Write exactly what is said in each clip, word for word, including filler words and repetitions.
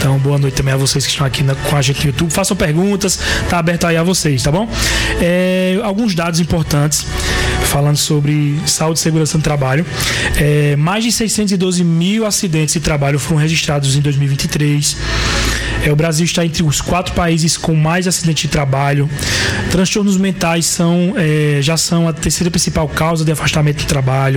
Então, boa noite também a vocês que estão aqui na, com a gente no YouTube. Façam perguntas, tá aberto aí a vocês, tá bom? É, alguns dados importantes falando sobre saúde e segurança no trabalho. É, mais de seiscentos e doze mil acidentes de trabalho foram registrados em dois mil e vinte e três. É, o Brasil está entre os quatro países com mais acidentes de trabalho. Transtornos mentais são, é, já são a terceira principal causa de afastamento do trabalho.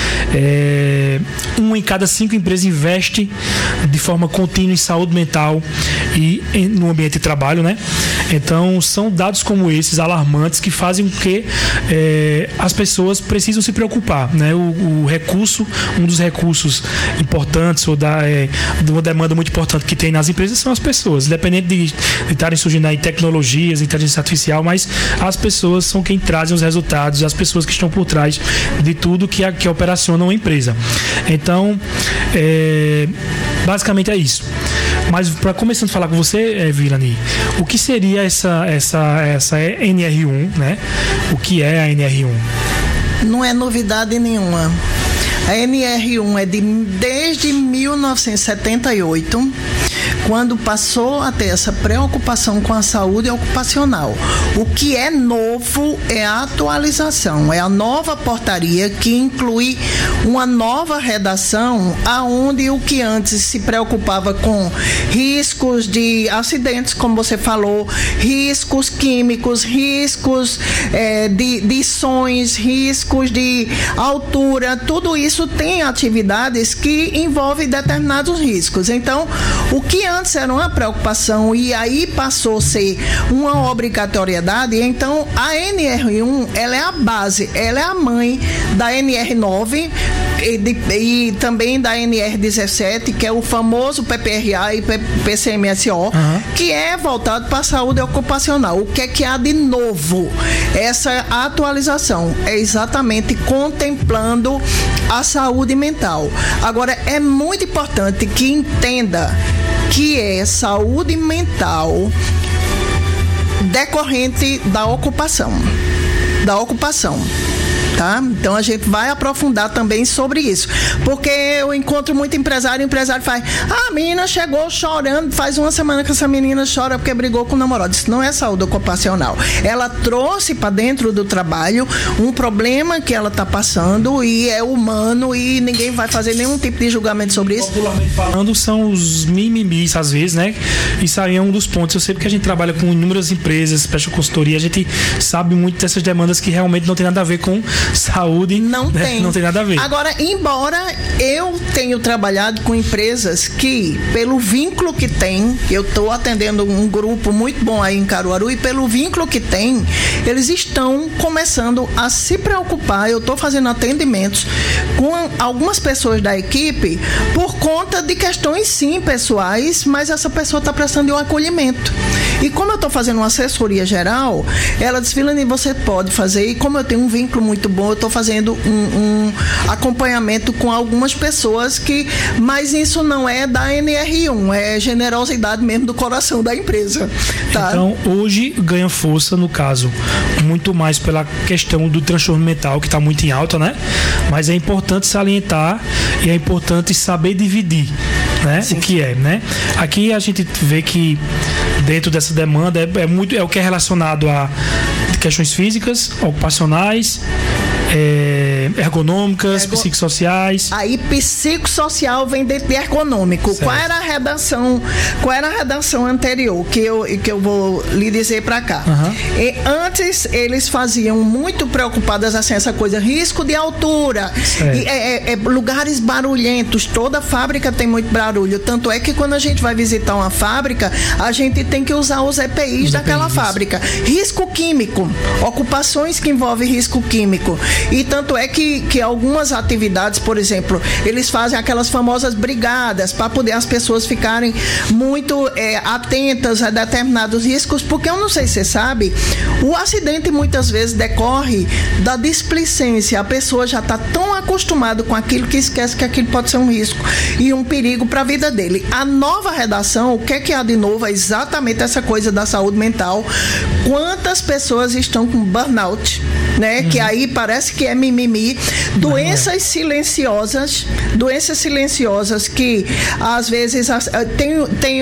É, uma em cada cinco empresas investe de forma contínua em saúde mental e em, no ambiente de trabalho, né? Então, são dados como esses, alarmantes, que fazem com que é, as pessoas precisam se preocupar, né? O, o recurso, um dos recursos importantes ou da, é, de uma demanda muito importante que tem nas empresas são as pessoas, independente de estarem surgindo aí tecnologias, inteligência artificial, mas as pessoas são quem trazem os resultados, as pessoas que estão por trás de tudo que, a, que operaciona uma empresa. Então, é, basicamente é isso. Mas para começando a falar com você, é, Vilani, o que seria essa, essa, essa N R um, né? O que é a N R um? Não é novidade nenhuma. A N R um é de, desde mil novecentos e setenta e oito, quando passou a ter essa preocupação com a saúde ocupacional. O que é novo é a atualização, é a nova portaria que inclui uma nova redação, aonde o que antes se preocupava com riscos de acidentes, como você falou, riscos químicos, riscos é, de, de sons, riscos de altura, tudo isso tem atividades que envolvem determinados riscos. Então, o que antes era uma preocupação e aí passou a ser uma obrigatoriedade, então a N R um, ela é a base, ela é a mãe da N R nove e, de, e também da N R dezessete, que é o famoso P P R A e P C M S O, uhum. que é voltado para a saúde ocupacional. O que é que há de novo? Essa atualização é exatamente contemplando a saúde mental. Agora, é muito importante que entenda que é saúde mental decorrente da ocupação, da ocupação. Tá? Então a gente vai aprofundar também sobre isso, porque eu encontro muito empresário, o empresário faz, ah, a menina chegou chorando, faz uma semana que essa menina chora porque brigou com o namorado. Isso não é saúde ocupacional. Ela trouxe para dentro do trabalho um problema que ela está passando e é humano e ninguém vai fazer nenhum tipo de julgamento sobre isso. Popularmente falando, são os mimimis às vezes, né? Isso aí é um dos pontos. Eu sei porque a gente trabalha com inúmeras empresas, presta consultoria, a gente sabe muito dessas demandas que realmente não tem nada a ver com saúde, não, né? tem. não tem nada a ver. Agora, embora eu tenha trabalhado com empresas que, pelo vínculo que tem, eu estou atendendo um grupo muito bom aí em Caruaru, e pelo vínculo que tem, eles estão começando a se preocupar. Eu estou fazendo atendimentos com algumas pessoas da equipe por conta de questões, sim, pessoais, mas essa pessoa está precisando de um acolhimento. E como eu estou fazendo uma assessoria geral, ela disse, Vilani, você pode fazer, e como eu tenho um vínculo muito bom, eu estou fazendo um, um acompanhamento com algumas pessoas que, mas isso não é da N R um, é generosidade mesmo do coração da empresa. Tá? Então, hoje ganha força, no caso, muito mais pela questão do transtorno mental, que está muito em alta, né? Mas é importante salientar e é importante saber dividir, né? O que é, né? Aqui a gente vê que dentro dessa demanda é, é, muito, é o que é relacionado a questões físicas, ocupacionais, É, ergonômicas, Ergo... psicossociais. Aí psicossocial vem dentro de ergonômico. Certo. Qual era a redação? Qual era a redação anterior que eu, que eu vou lhe dizer para cá? Uhum. E antes eles faziam muito preocupadas assim, essa coisa, risco de altura, e, é, é, lugares barulhentos. Toda fábrica tem muito barulho. Tanto é que quando a gente vai visitar uma fábrica, a gente tem que usar os E P Is os daquela E P Is. Fábrica. Risco químico, ocupações que envolvem risco químico. E tanto é que, que algumas atividades, por exemplo, eles fazem aquelas famosas brigadas para poder as pessoas ficarem muito é, atentas a determinados riscos, porque eu não sei se você sabe, o acidente muitas vezes decorre da displicência. A pessoa já está tão acostumada com aquilo que esquece que aquilo pode ser um risco e um perigo para a vida dele. A nova redação, o que é que há de novo? É exatamente essa coisa da saúde mental. Quantas pessoas estão com burnout, né? Uhum. Que aí parece que é mimimi, doenças silenciosas, doenças silenciosas que às vezes tem, tem